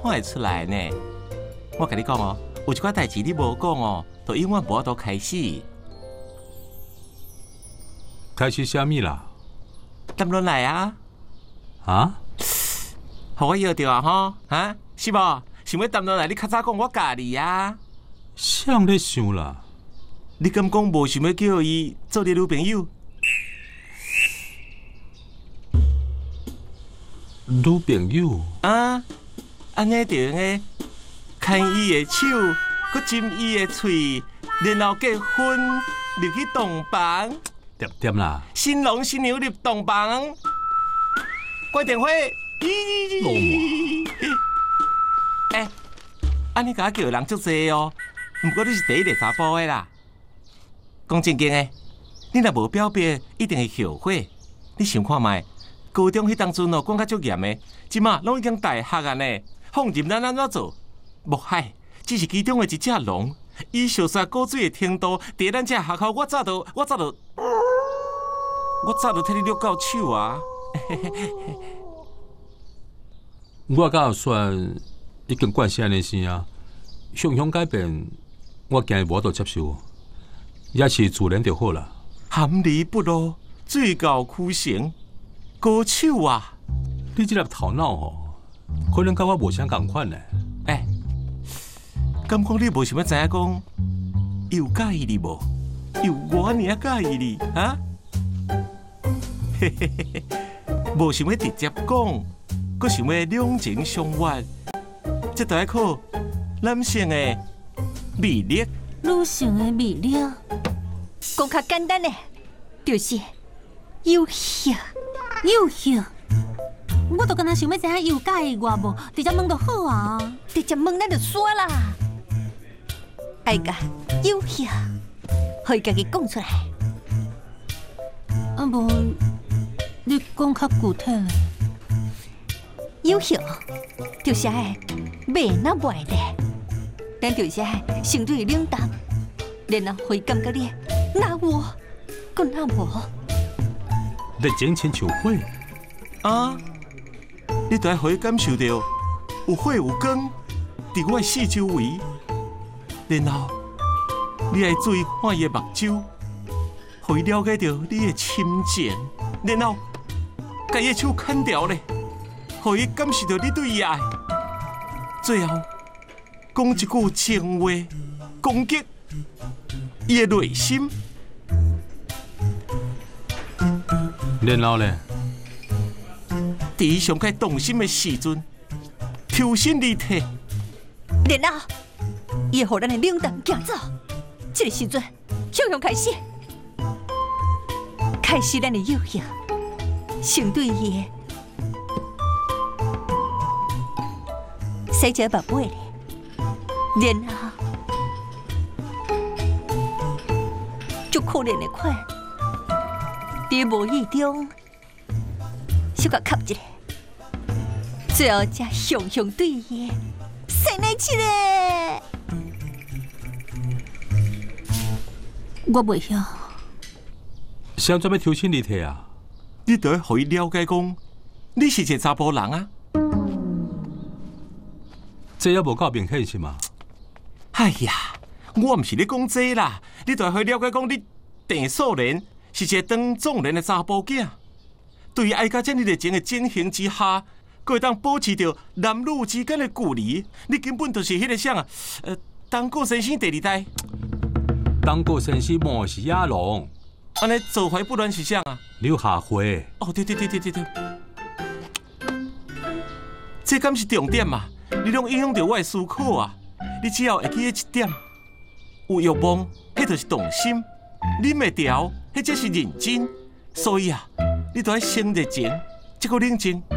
看会出来呢。我甲你讲哦，有一寡代志你无讲哦，就永远无法度开始。 开始啥物啦？ 谈论来啊！ 啊？ 互我摇着啊吼，啊，是无？想要谈论来，你较早讲我教你啊。 啥咧想啦？ 你敢讲无想要叫伊做你女朋友？ 女朋友？ 啊，安尼就用个牵伊的手，佮亲伊的喙，然后结婚入去洞房。 点点啦！ 新郎新娘入洞房，关电火。哎，安尼甲我叫人足济哦。不过你是第一个查甫的啦。讲正经的，你若无表白，一定会后悔。你想看卖？高中迄当阵哦，管较足严的，即马拢已经大学啊呢，放任咱安怎做？木海只是其中的一只龙，伊烧杀古水的程度，伫咱这学校，我早就替你录到手啊！ 我甲算已经惯性安尼生啊，想改变，我惊伊无法度接受，也是自然就好啦。 含离不落，水到渠成，高手啊！ 你这粒头脑吼，可能甲我无啥共款呢。 敢讲你无想要知影讲，伊有介意你无？有我尔介意你啊？嘿嘿嘿，无想要直接讲，佮想要两情相悦，这就要靠男性的魅力。 女性的魅力，讲较简单的，就是有效。有效。我都敢若想要知影伊有介意我无，直接问就好啊。直接问咱就煞啦。爱甲有效，可以家己讲出来。啊无，你讲较具体嘞。有效，就是爱袂那坏的，咱就是爱相对冷淡，然后会感觉你那我，搁那我。 热情亲像火啊！你就要互伊感受到有火有光伫我的四周围，然后你爱注意看伊的目睭，互伊了解到你的深情，然后把伊的手砍掉咧，互伊感受到你对伊爱。最后讲一句情话，攻击伊的内心。 然后呢？ 伫伊上该动心的时阵，抽身离体。 然后，伊会互咱的冷淡行走。这个时阵，向开始，开始咱的友谊，相对伊的洗一目尾咧，然后就可怜的款，伫无意中。小甲吸一下，最后才雄雄对伊塞奶起来。我袂晓。 谁专要抽身离体啊？ 你得要互伊了解讲，你是一个查甫人啊。 这也无够明显是吗？ 哎呀，我毋是咧讲这啦，你得要互伊了解讲，你郑素莲是一个当壮年的查甫囝。对于爱甲这么热情的进行之下，佫会当保持着男女之间的距离，你根本就是迄个啥啊？东郭先生第二代。 东郭先生莫是亚龙， 安尼做怀不乱是啥啊？ 刘下回。 哦，对，这敢是重点嘛？你拢影响到我的思考啊！你只要会记迄一点，有欲望，迄就是动心；忍袂调，迄才是认真。所以啊。你都要先热情，再个冷静，